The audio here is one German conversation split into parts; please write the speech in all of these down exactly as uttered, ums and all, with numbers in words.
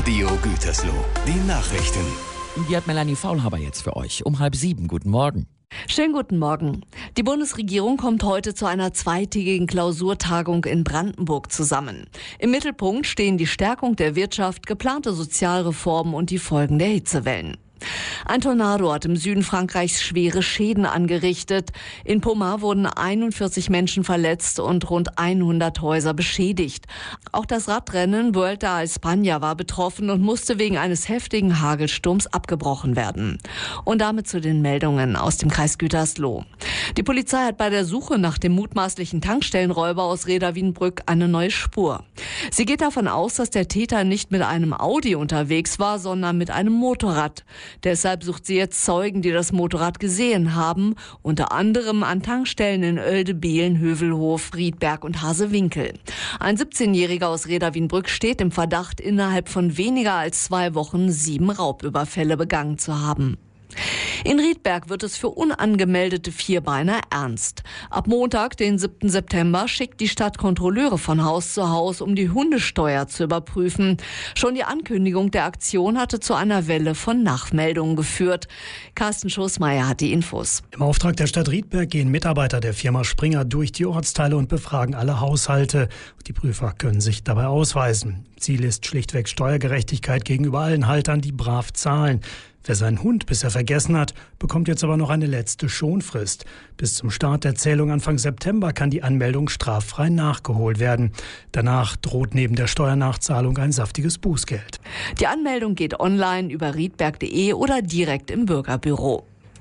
Radio Gütersloh, die Nachrichten. Die hat Melanie Faulhaber jetzt für euch um halb sieben. Guten Morgen. Schönen guten Morgen. Die Bundesregierung kommt heute zu einer zweitägigen Klausurtagung in Brandenburg zusammen. Im Mittelpunkt stehen die Stärkung der Wirtschaft, geplante Sozialreformen und die Folgen der Hitzewellen. Ein Tornado hat im Süden Frankreichs schwere Schäden angerichtet. In Pomar wurden einundvierzig Menschen verletzt und rund hundert Häuser beschädigt. Auch das Radrennen Vuelta a España war betroffen und musste wegen eines heftigen Hagelsturms abgebrochen werden. Und damit zu den Meldungen aus dem Kreis Gütersloh. Die Polizei hat bei der Suche nach dem mutmaßlichen Tankstellenräuber aus Reda-Wiedenbrück eine neue Spur. Sie geht davon aus, dass der Täter nicht mit einem Audi unterwegs war, sondern mit einem Motorrad. Deshalb sucht sie jetzt Zeugen, die das Motorrad gesehen haben, unter anderem an Tankstellen in Oelde, Behlen, Hövelhof, Riedberg und Hasewinkel. Ein siebzehnjähriger aus Reda-Wiedenbrück steht im Verdacht, innerhalb von weniger als zwei Wochen sieben Raubüberfälle begangen zu haben. In Riedberg wird es für unangemeldete Vierbeiner ernst. Ab Montag, den siebten September, schickt die Stadt Kontrolleure von Haus zu Haus, um die Hundesteuer zu überprüfen. Schon die Ankündigung der Aktion hatte zu einer Welle von Nachmeldungen geführt. Carsten Schoßmeier hat die Infos. Im Auftrag der Stadt Riedberg gehen Mitarbeiter der Firma Springer durch die Ortsteile und befragen alle Haushalte. Die Prüfer können sich dabei ausweisen. Ziel ist schlichtweg Steuergerechtigkeit gegenüber allen Haltern, die brav zahlen. Wer seinen Hund bisher vergessen hat, bekommt jetzt aber noch eine letzte Schonfrist. Bis zum Start der Zählung Anfang September kann die Anmeldung straffrei nachgeholt werden. Danach droht neben der Steuernachzahlung ein saftiges Bußgeld. Die Anmeldung geht online über riedberg punkt de oder direkt im Bürgerbüro.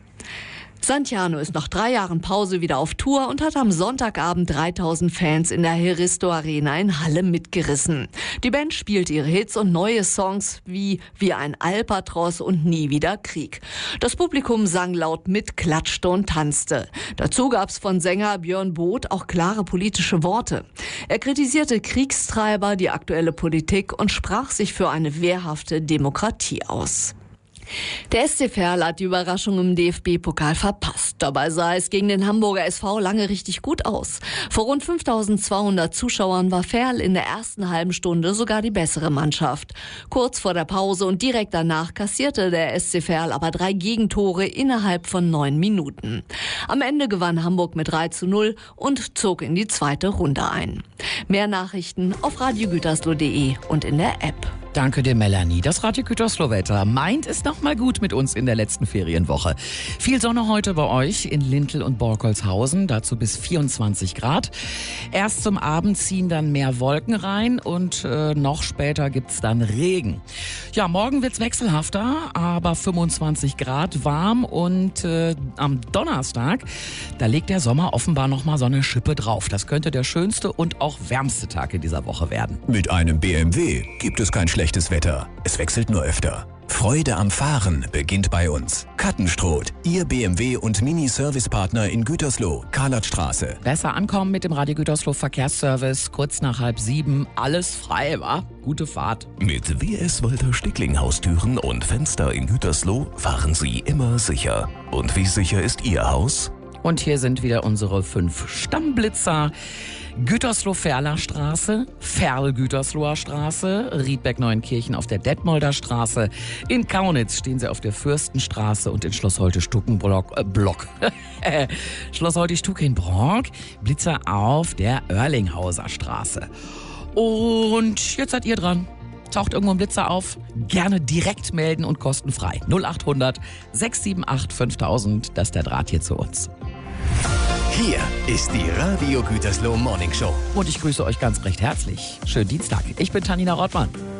Santiano ist nach drei Jahren Pause wieder auf Tour und hat am Sonntagabend dreitausend Fans in der Heristo Arena in Halle mitgerissen. Die Band spielt ihre Hits und neue Songs wie Wie ein Albatros und Nie wieder Krieg. Das Publikum sang laut mit, klatschte und tanzte. Dazu gab's von Sänger Björn Both auch klare politische Worte. Er kritisierte Kriegstreiber, die aktuelle Politik und sprach sich für eine wehrhafte Demokratie aus. Der S C Verl hat die Überraschung im D F B-Pokal verpasst. Dabei sah es gegen den Hamburger S V lange richtig gut aus. Vor rund fünftausendzweihundert Zuschauern war Verl in der ersten halben Stunde sogar die bessere Mannschaft. Kurz vor der Pause und direkt danach kassierte der S C Verl aber drei Gegentore innerhalb von neun Minuten. Am Ende gewann Hamburg mit drei zu null und zog in die zweite Runde ein. Mehr Nachrichten auf radio gütersloh punkt de und in der App. Danke dir, Melanie. Das Radio Gütersloh-Wetter meint es noch mal gut mit uns in der letzten Ferienwoche. Viel Sonne heute bei euch in Lintel und Borkholzhausen, dazu bis vierundzwanzig Grad. Erst zum Abend ziehen dann mehr Wolken rein und äh, noch später gibt's dann Regen. Ja, morgen wird's wechselhafter, aber fünfundzwanzig Grad warm und äh, am Donnerstag, da legt der Sommer offenbar noch mal so eine Schippe drauf. Das könnte der schönste und auch wärmste Tag in dieser Woche werden. Mit einem B M W gibt es kein schlechtes Wetter. Es wechselt nur öfter. Freude am Fahren beginnt bei uns. Kattenstroth, Ihr B M W und Mini-Service-Partner in Gütersloh, Karlatstraße. Besser ankommen mit dem Radio Gütersloh Verkehrsservice. Kurz nach halb sieben. Alles frei, wa? Gute Fahrt. Mit W S Walter Stickling Haustüren und Fenster in Gütersloh fahren Sie immer sicher. Und wie sicher ist Ihr Haus? Und hier sind wieder unsere fünf Stammblitzer. Gütersloh-Ferler Straße, Ferl-Gütersloher Straße, Riedberg-Neuenkirchen auf der Detmolder Straße, in Kaunitz stehen sie auf der Fürstenstraße und in Schloss Holte-Stukenbrock, äh, Block. Schloss Holte-Stukenbrock, Blitzer auf der Oerlinghauser Straße. Und jetzt seid ihr dran. Taucht irgendwo ein Blitzer auf, gerne direkt melden und kostenfrei. null acht hundert sechs sieben acht fünftausend, das ist der Draht hier zu uns. Hier ist die Radio Gütersloh Morning Show. Und ich grüße euch ganz recht herzlich. Schönen Dienstag. Ich bin Tanina Rottmann.